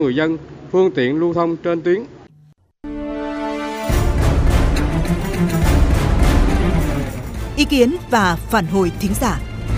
người dân, phương tiện lưu thông trên tuyến. Ý kiến và phản hồi thính giả.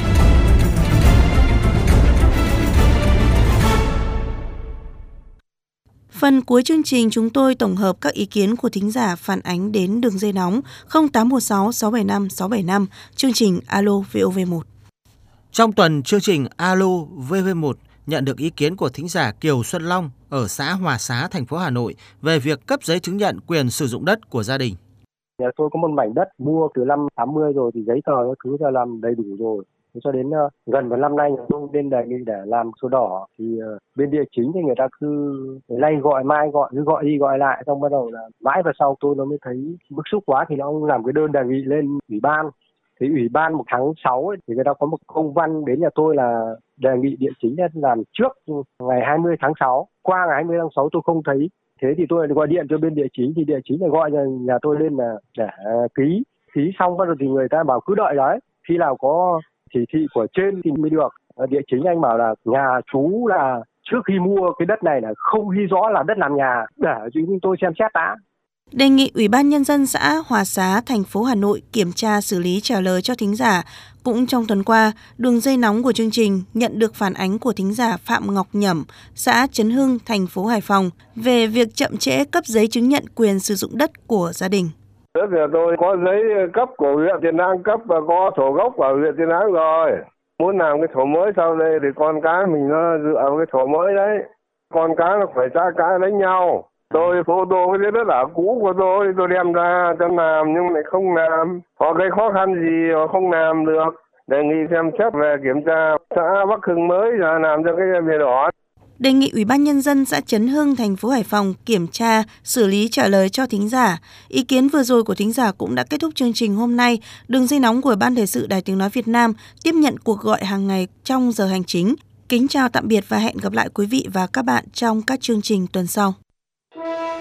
Phần cuối chương trình chúng tôi tổng hợp các ý kiến của thính giả phản ánh đến đường dây nóng 0816 675 675, chương trình Alo VOV1. Trong tuần chương trình Alo VV1 nhận được ý kiến của thính giả Kiều Xuân Long ở xã Hòa Xá, thành phố Hà Nội về việc cấp giấy chứng nhận quyền sử dụng đất của gia đình. Nhà tôi có một mảnh đất mua từ năm 80 rồi thì giấy tờ các thứ ra làm đầy đủ rồi. Cho đến gần một năm nay nhà tôi lên đề nghị để làm sổ đỏ thì bên địa chính thì người ta cứ nay gọi mai gọi, cứ gọi đi gọi lại, xong bắt đầu là mãi vào sau tôi nó mới thấy bức xúc quá thì nó làm cái đơn đề nghị lên ủy ban. Thì ủy ban một tháng 6 ấy, thì người ta có một công văn đến nhà tôi là đề nghị địa chính làm trước ngày 20 tháng 6. Qua ngày 20 tháng 6 tôi không thấy. Thế thì tôi gọi điện cho bên địa chính thì địa chính lại gọi nhà tôi lên là để ký xong bắt đầu thì người ta bảo cứ đợi đấy, khi nào có chỉ thị của trên thì mới được. Địa chính anh bảo là nhà chú là trước khi mua cái đất này là không ghi rõ là đất làm nhà, để chúng tôi xem xét đã. Đề nghị Ủy ban Nhân dân xã Hòa Xá, thành phố Hà Nội kiểm tra xử lý trả lời cho thính giả. Cũng trong tuần qua, đường dây nóng của chương trình nhận được phản ánh của thính giả Phạm Ngọc Nhẩm, xã Trấn Hưng, thành phố Hải Phòng về việc chậm trễ cấp giấy chứng nhận quyền sử dụng đất của gia đình. Đất nhà tôi có giấy cấp của huyện Tiền Giang cấp và có sổ gốc ở huyện Tiền Giang rồi. Muốn làm cái sổ mới sau đây thì con cái mình nó dựa vào cái sổ mới đấy. Con cái nó phải tra cái đánh nhau. Tôi photo cái đất ở cũ của tôi đem ra cho làm nhưng lại không làm. Có cái khó khăn gì mà không làm được. Đề nghị xem xét về kiểm tra xã Bắc Hưng mới là làm cho cái bìa đỏ. Đề nghị Ủy ban Nhân dân xã Trấn Hưng, thành phố Hải Phòng kiểm tra, xử lý trả lời cho thính giả. Ý kiến vừa rồi của thính giả cũng đã kết thúc chương trình hôm nay. Đường dây nóng của Ban Thời sự Đài Tiếng Nói Việt Nam tiếp nhận cuộc gọi hàng ngày trong giờ hành chính. Kính chào tạm biệt và hẹn gặp lại quý vị và các bạn trong các chương trình tuần sau.